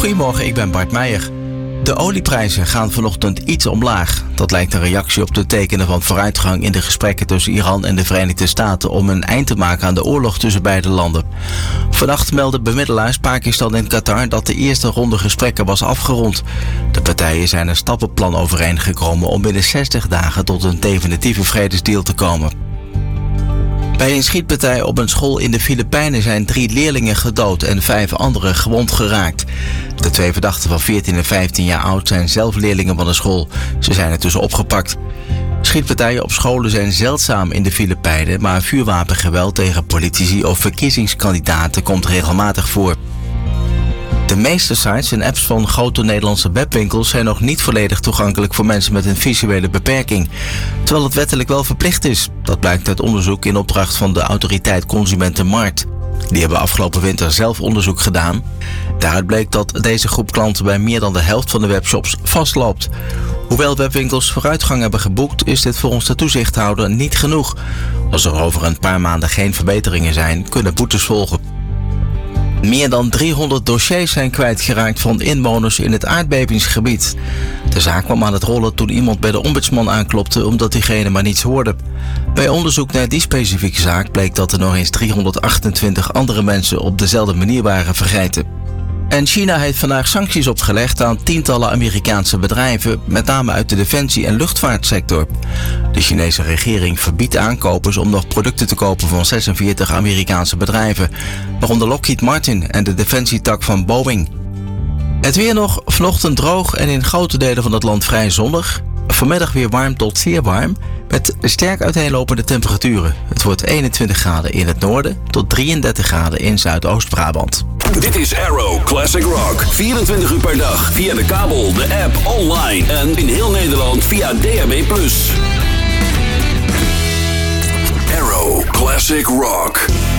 Goedemorgen, ik ben Bart Meijer. De olieprijzen gaan vanochtend iets omlaag. Dat lijkt een reactie op de tekenen van vooruitgang in de gesprekken tussen Iran en de Verenigde Staten om een eind te maken aan de oorlog tussen beide landen. Vannacht melden bemiddelaars Pakistan en Qatar dat de eerste ronde gesprekken was afgerond. De partijen zijn een stappenplan overeengekomen om binnen 60 dagen tot een definitieve vredesdeal te komen. Bij een schietpartij op een school in de Filipijnen zijn 3 leerlingen gedood en 5 anderen gewond geraakt. De 2 verdachten van 14 en 15 jaar oud zijn zelf leerlingen van de school. Ze zijn intussen opgepakt. Schietpartijen op scholen zijn zeldzaam in de Filipijnen, maar vuurwapengeweld tegen politici of verkiezingskandidaten komt regelmatig voor. De meeste sites en apps van grote Nederlandse webwinkels zijn nog niet volledig toegankelijk voor mensen met een visuele beperking, terwijl het wettelijk wel verplicht is. Dat blijkt uit onderzoek in opdracht van de autoriteit Consumentenmarkt. Die hebben afgelopen winter zelf onderzoek gedaan. Daaruit bleek dat deze groep klanten bij meer dan de helft van de webshops vastloopt. Hoewel webwinkels vooruitgang hebben geboekt, is dit volgens de toezichthouder niet genoeg. Als er over een paar maanden geen verbeteringen zijn, kunnen boetes volgen. Meer dan 300 dossiers zijn kwijtgeraakt van inwoners in het aardbevingsgebied. De zaak kwam aan het rollen toen iemand bij de ombudsman aanklopte omdat diegene maar niets hoorde. Bij onderzoek naar die specifieke zaak bleek dat er nog eens 328 andere mensen op dezelfde manier waren vergeten. En China heeft vandaag sancties opgelegd aan tientallen Amerikaanse bedrijven, met name uit de defensie- en luchtvaartsector. De Chinese regering verbiedt aankopers om nog producten te kopen van 46 Amerikaanse bedrijven, waaronder Lockheed Martin en de defensietak van Boeing. Het weer nog, vanochtend droog en in grote delen van het land vrij zonnig. Vanmiddag weer warm tot zeer warm, met sterk uiteenlopende temperaturen. Het wordt 21 graden in het noorden tot 33 graden in Zuidoost-Brabant. Dit is Arrow Classic Rock. 24 uur per dag via de kabel, de app, online en in heel Nederland via DAB+. Arrow Classic Rock.